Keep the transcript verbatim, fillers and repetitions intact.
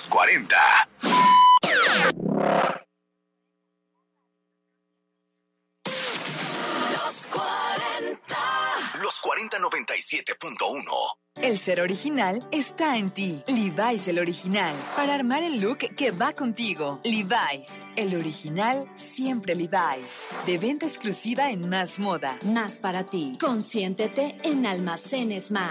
Los cuarenta. Los cuarenta. Los cuarenta noventa y siete punto uno. El ser original está en ti. Levi's el original. Para armar el look que va contigo. Levi's. El original, siempre Levi's. De venta exclusiva en Más Moda. Más para ti. Consiéntete en Almacenes Más.